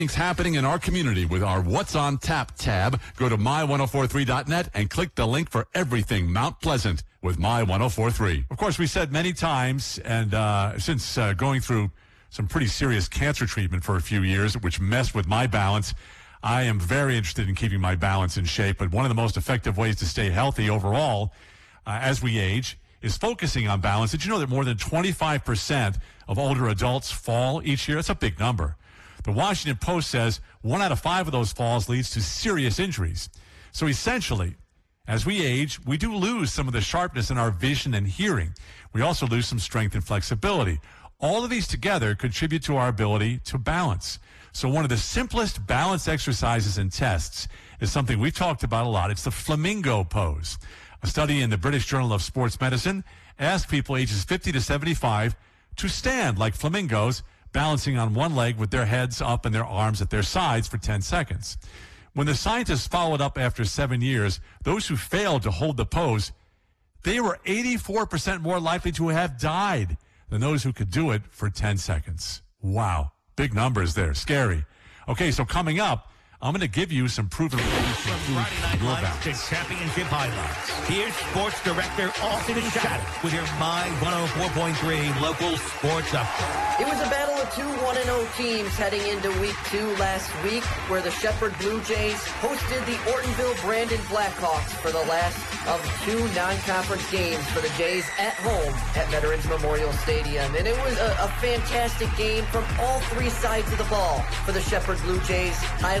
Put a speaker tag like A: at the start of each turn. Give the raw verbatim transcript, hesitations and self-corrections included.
A: Things happening in our community with our What's on Tap tab. Go to my ten forty-three dot net and click the link for everything Mount Pleasant with my ten forty-three. Of course, we said many times, and uh, since uh, going through some pretty serious cancer treatment for a few years, which messed with my balance, I am very interested in keeping my balance in shape. But one of the most effective ways to stay healthy overall uh, as we age is focusing on balance. Did you know that more than twenty-five percent of older adults fall each year? That's a big number. The Washington Post says one out of five of those falls leads to serious injuries. So essentially, as we age, we do lose some of the sharpness in our vision and hearing. We also lose some strength and flexibility. All of these together contribute to our ability to balance. So one of the simplest balance exercises and tests is something we've talked about a lot. It's the flamingo pose. A study in the British Journal of Sports Medicine asked people ages fifty to seventy-five to stand like flamingos, balancing on one leg with their heads up and their arms at their sides for ten seconds. When the scientists followed up after seven years, those who failed to hold the pose, they were eighty-four percent more likely to have died than those who could do it for ten seconds. Wow. Big numbers there. Scary. Okay, so coming up, I'm going to give you some proven ways to improve your balance.
B: To championship highlights. Here's Sports Director Austin Shattuck with your My one oh four point three local sports update.
C: It was a battle of two one and oh teams heading into week two last week, where the Shepherd Blue Jays hosted the Ortonville Brandon Blackhawks for the last of two non-conference games for the Jays at home at Veterans Memorial Stadium. And it was a, a fantastic game from all three sides of the ball for the Shepherd Blue Jays.